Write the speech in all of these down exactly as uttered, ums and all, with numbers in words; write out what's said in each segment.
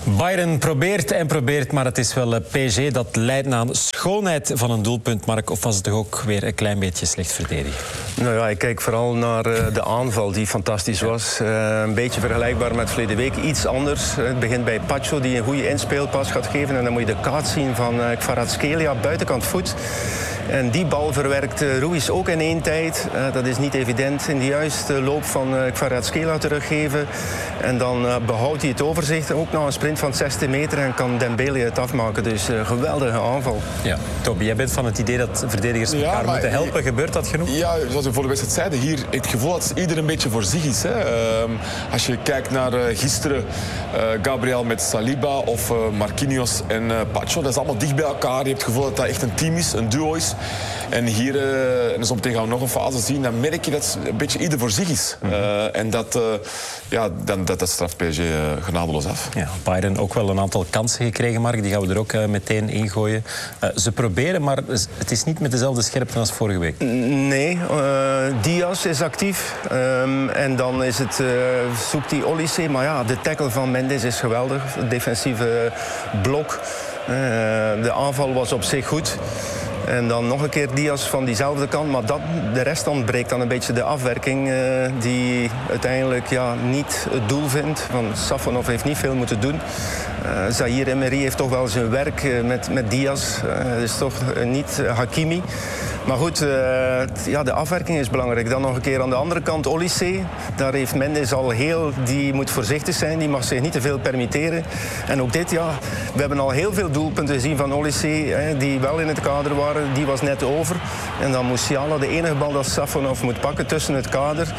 Bayern probeert en probeert, maar het is wel P S G dat leidt aan schoonheid van een doelpunt, Mark. Of was het toch ook weer een klein beetje slecht verdedigen? Nou ja, ik kijk vooral naar uh, de aanval die fantastisch was. Uh, een beetje vergelijkbaar met verleden week. Iets anders. Het begint bij Pacho die een goede inspeelpas gaat geven. En dan moet je de kaart zien van uh, Kvaratskhelia, buitenkant voet. En die bal verwerkt uh, Ruiz ook in één tijd. Uh, dat is niet evident. In de juiste loop van uh, Kvaratskhelia teruggeven. En dan uh, behoudt hij het overzicht. Ook na een sprint van zestig meter en kan Dembele het afmaken. Dus uh, geweldige aanval. Ja. Toby, jij bent van het idee dat verdedigers elkaar ja, moeten helpen. Gebeurt dat genoeg? Ja, zoals we voor de wedstrijd zeiden, hier het gevoel dat ieder een beetje voor zich is. Hè. Uh, als je kijkt naar uh, gisteren, uh, Gabriel met Saliba of uh, Marquinhos en uh, Pacho, dat is allemaal dicht bij elkaar. Je hebt het gevoel dat dat echt een team is, een duo is. En hier, uh, en zo meteen gaan we nog een fase zien, dan merk je dat het een beetje ieder voor zich is. Mm-hmm. Uh, en dat, uh, ja, dan, dat, dat straft P S G uh, genadeloos af. Ja, Bayern ook wel een aantal kansen gekregen, Mark. Die gaan we er ook uh, meteen ingooien. Uh, ze proberen, maar het is niet met dezelfde scherpte als vorige week. Nee, uh, Diaz is actief. Um, en dan is het, uh, zoekt hij Olise. Maar ja, de tackle van Mendes is geweldig. Het defensieve blok. Uh, de aanval was op zich goed. En dan nog een keer Diaz van diezelfde kant. Maar dat, de rest ontbreekt dan een beetje de afwerking. Uh, die uiteindelijk ja, niet het doel vindt. Want Safonov heeft niet veel moeten doen. Uh, Zahir Emery heeft toch wel zijn werk uh, met, met Diaz. Het uh, is toch uh, niet uh, Hakimi. Maar goed, uh, ja, de afwerking is belangrijk. Dan nog een keer aan de andere kant Olise. Daar heeft Mendes al heel... Die moet voorzichtig zijn, die mag zich niet te veel permitteren. En ook dit, ja... We hebben al heel veel doelpunten gezien van Olise, hè, die wel in het kader waren. Die was net over. En dan Musiala, de enige bal dat Safonov moet pakken tussen het kader.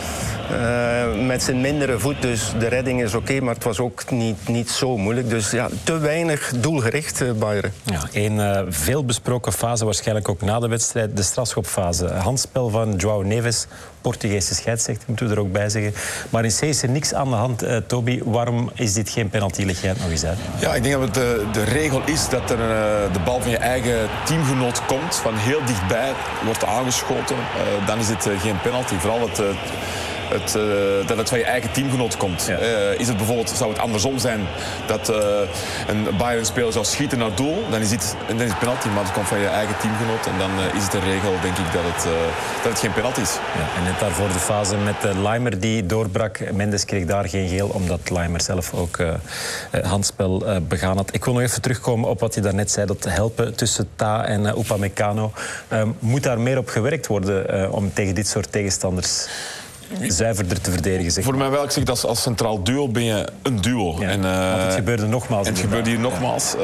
Uh, met zijn mindere voet, dus de redding is oké, okay, maar het was ook niet, niet zo moeilijk. Dus ja, te weinig doelgericht, uh, Bayern. Ja, een uh, veelbesproken fase, waarschijnlijk ook na de wedstrijd, de strafschopfase. Handspel van João Neves, Portugese scheidsrechter, moeten we er ook bij zeggen. Maar in C is er niks aan de hand, uh, Toby. Waarom is dit geen penalty? Leg jij het nog eens uit? Ja, ik denk dat het de, de regel is dat er uh, de bal van je eigen teamgenoot komt, van heel dichtbij wordt aangeschoten. Uh, dan is het uh, geen penalty. Vooral het... Uh, Het, uh, dat het van je eigen teamgenoot komt. Ja. Uh, is het bijvoorbeeld, zou het andersom zijn dat uh, een Bayern-speler zou schieten naar doel, dan is het, dan is het penalty, maar het komt van je eigen teamgenoot en dan uh, is het een regel, denk ik, dat het, uh, dat het geen penalty is. Ja, en net daarvoor de fase met uh, Laimer die doorbrak. Mendes kreeg daar geen geel, omdat Laimer zelf ook uh, uh, handspel uh, begaan had. Ik wil nog even terugkomen op wat je daarnet zei, dat helpen tussen Ta en uh, Upamecano. Uh, moet daar meer op gewerkt worden uh, om tegen dit soort tegenstanders zuiverder te verdedigen, zeg. Voor mij wel, ik zeg dat als centraal duo ben je een duo. Ja, en, uh, want het gebeurde nogmaals. En het gebeurde hier nogmaals. Ja.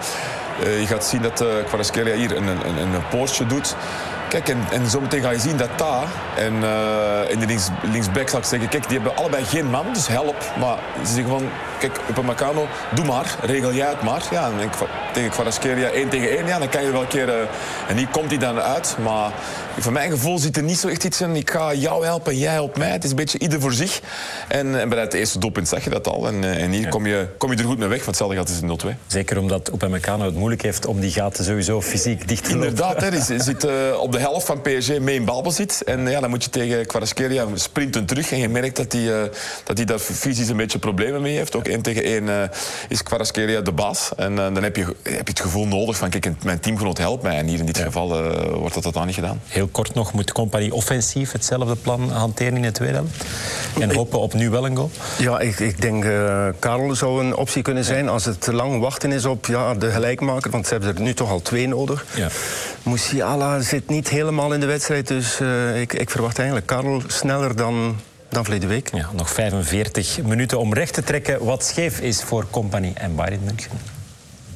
Uh, uh, je gaat zien dat uh, Kvaratskhelia hier een, een, een poortje doet. Kijk, en, en zometeen ga je zien dat Ta en, uh, en de links, linksback zal ik zeggen, kijk, die hebben allebei geen man, dus help. Maar ze zeggen van, kijk, Upamecano, doe maar, regel jij het maar. Ja, en tegen Kvaratskhelia één tegen één, ja, dan kan je wel een keer... Uh, en hier komt hij dan uit, maar voor mijn gevoel zit er niet zo echt iets in. Ik ga jou helpen, jij helpt mij. Het is een beetje ieder voor zich. En, en bij het eerste doelpunt zag je dat al. En, en hier ja. kom, je, kom je er goed mee weg, want hetzelfde gaat is nul twee. Zeker omdat Upamecano het moeilijk heeft om die gaten sowieso fysiek dicht te lopen. Inderdaad, hè, hij zit uh, op de helft van P S G mee in balbezit. En ja, dan moet je tegen Kvaratskhelia sprinten terug. En je merkt dat hij, uh, dat hij daar fysisch een beetje problemen mee heeft. Ook één tegen één uh, is Kvaratskhelia de baas. En uh, dan heb je, heb je het gevoel nodig van, kijk, mijn teamgenoot helpt mij. En hier in dit ja. geval uh, wordt dat totaal niet gedaan. Heel kort nog, moet Kompany offensief hetzelfde plan hanteren in de tweede helft? En hopen op nu wel een goal? Ja, ik, ik denk uh, Karel zou een optie kunnen zijn. Als het te lang wachten is op ja, de gelijkmaker. Want ze hebben er nu toch al twee nodig. Ja. Musiala zit niet helemaal in de wedstrijd. Dus uh, ik, ik verwacht eigenlijk Karel sneller dan... dan verleden week. Ja, nog vijfenveertig minuten om recht te trekken wat scheef is voor Kompany en Bayern München.